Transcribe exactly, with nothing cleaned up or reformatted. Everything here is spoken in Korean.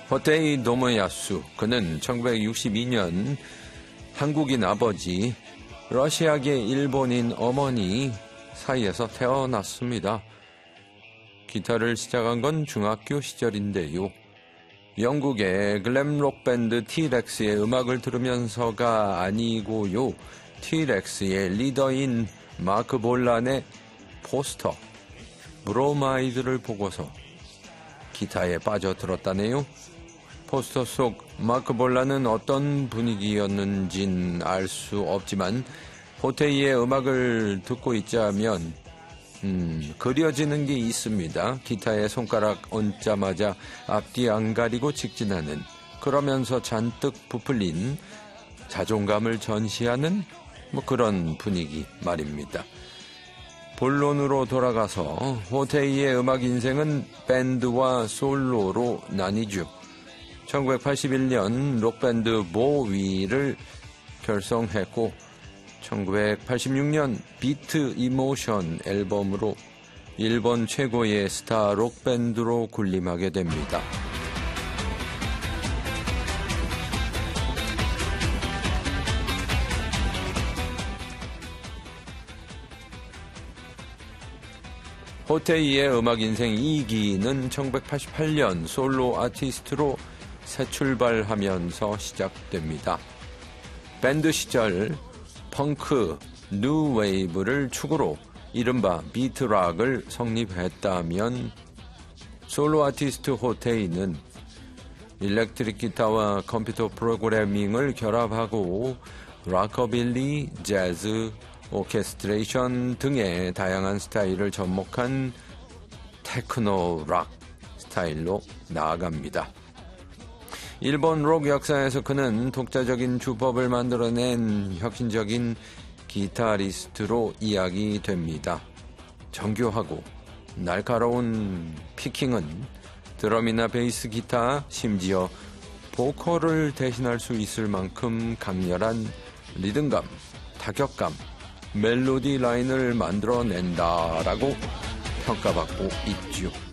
호테이 노모야수, 그는 천구백육십이 년 한국인 아버지, 러시아계 일본인 어머니 사이에서 태어났습니다. 기타를 시작한 건 중학교 시절인데요. 영국의 글램록 밴드 티렉스의 음악을 들으면서가 아니고요. 티렉스의 리더인 마크 볼란의 포스터, 브로마이드를 보고서 기타에 빠져들었다네요. 포스터 속 마크 볼란은 어떤 분위기였는진 알 수 없지만 호테이의 음악을 듣고 있자면 음, 그려지는 게 있습니다. 기타에 손가락 얹자마자 앞뒤 안 가리고 직진하는, 그러면서 잔뜩 부풀린 자존감을 전시하는 뭐 그런 분위기 말입니다. 본론으로 돌아가서 호테이의 음악 인생은 밴드와 솔로로 나뉘죠. 천구백팔십일 년 록밴드 보위를 결성했고 천구백팔십육 년 비트 이모션 앨범으로 일본 최고의 스타 록밴드로 군림하게 됩니다. 호테이의 음악 인생 이 기는 천구백팔십팔 년 솔로 아티스트로 새 출발하면서 시작됩니다. 밴드 시절 펑크, 뉴웨이브를 축으로 이른바 비트락을 성립했다면 솔로 아티스트 호테이는 일렉트릭 기타와 컴퓨터 프로그래밍을 결합하고 락커빌리, 재즈, 오케스트레이션 등의 다양한 스타일을 접목한 테크노 락 스타일로 나아갑니다. 일본 록 역사에서 그는 독자적인 주법을 만들어낸 혁신적인 기타리스트로 이야기됩니다. 정교하고 날카로운 피킹은 드럼이나 베이스 기타, 심지어 보컬을 대신할 수 있을 만큼 강렬한 리듬감, 타격감, 멜로디 라인을 만들어낸다라고 평가받고 있죠.